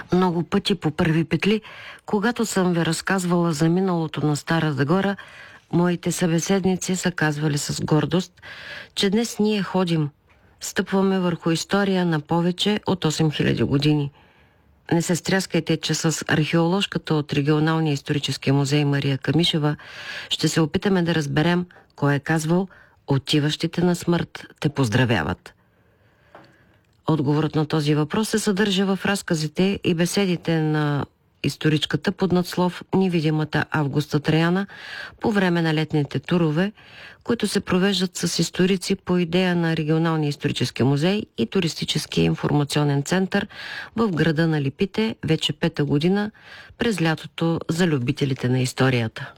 Много пъти по първи петли, когато съм ви разказвала за миналото на Стара Загора, моите събеседници са казвали с гордост, че днес ние ходим, стъпваме върху история на повече от 8000 години. Не се стряскайте, че с археоложката от Регионалния исторически музей Мария Камишева ще се опитаме да разберем кой е казвал "Отиващите на смърт те поздравяват". Отговорът на този въпрос се съдържа в разказите и беседите на историчката под надслов "Невидимата Августа Траяна" по време на летните турове, които се провеждат с историци по идея на Регионалния исторически музей и Туристическия информационен център в града на Липите вече 5-та година през лятото за любителите на историята.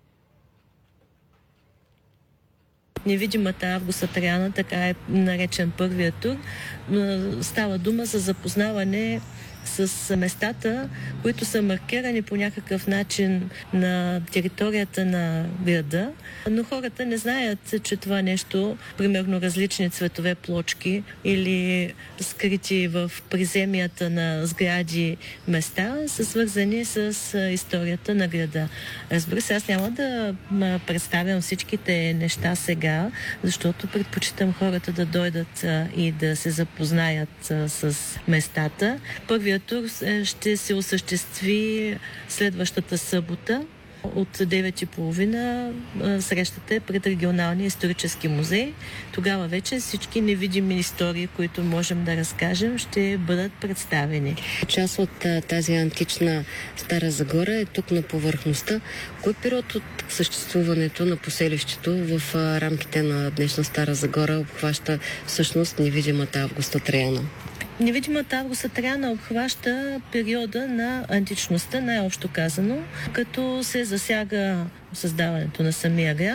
Невидимата Августа Траяна, така е наречен първият тур, но става дума за запознаване с местата, които са маркирани по някакъв начин на територията на града, но хората не знаят, че това нещо, примерно различни цветове плочки или скрити в приземията на сгради места, са свързани с историята на града. Разбира се, аз няма да представям всичките неща сега, защото предпочитам хората да дойдат и да се запознаят с местата. Първият тур ще се осъществи следващата събота от 9:30. Срещата е пред Регионалния исторически музей. Тогава вече всички невидими истории, които можем да разкажем, ще бъдат представени. Част от тази антична Стара Загора е тук на повърхността. Кой период от съществуването на поселището в рамките на днешна Стара Загора обхваща всъщност невидимата Августа Траяна? Невидимата Августа Траяна обхваща периода на античността, най-общо казано, като се засяга създаването на самия град.